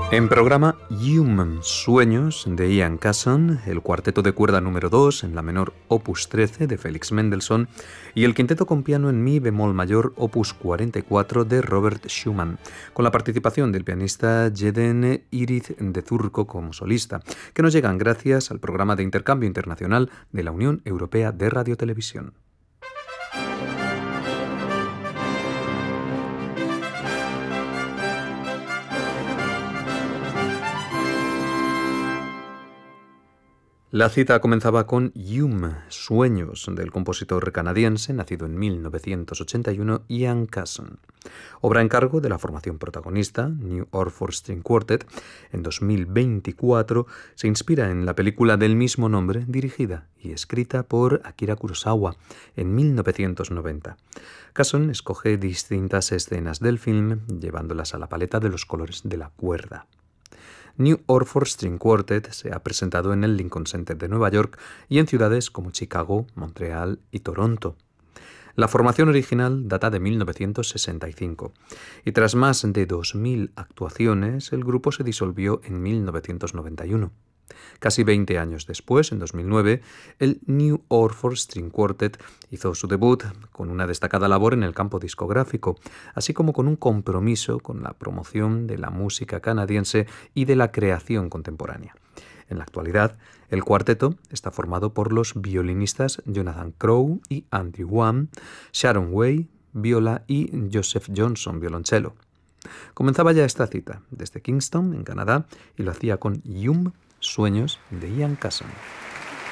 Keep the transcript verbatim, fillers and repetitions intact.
En programa Human Sueños de Ian Casson, el cuarteto de cuerda número dos en la menor opus trece de Félix Mendelssohn y el quinteto con piano en mi bemol mayor opus cuarenta y cuatro de Robert Schumann, con la participación del pianista Jeden Iriz de Zurko como solista, que nos llegan gracias al programa de intercambio internacional de la Unión Europea de Radiotelevisión. La cita comenzaba con Hume, Sueños, del compositor canadiense, nacido en mil novecientos ochenta y uno, Ian Casson. Obra en cargo de la formación protagonista, New Orford String Quartet. En dos mil veinticuatro se inspira en la película del mismo nombre, dirigida y escrita por Akira Kurosawa en mil novecientos noventa. Casson escoge distintas escenas del film, llevándolas a la paleta de los colores de la cuerda. New Orford String Quartet se ha presentado en el Lincoln Center de Nueva York y en ciudades como Chicago, Montreal y Toronto. La formación original data de mil novecientos sesenta y cinco y tras más de dos mil actuaciones el grupo se disolvió en mil novecientos noventa y uno. Casi veinte años después, en dos mil nueve, el New Orford String Quartet hizo su debut con una destacada labor en el campo discográfico, así como con un compromiso con la promoción de la música canadiense y de la creación contemporánea. En la actualidad, el cuarteto está formado por los violinistas Jonathan Crowe y Andrew Wan, Sharon Way, viola y Joseph Johnson, violonchelo. Comenzaba ya esta cita desde Kingston, en Canadá, y lo hacía con Yum, Sueños de Ian Casson.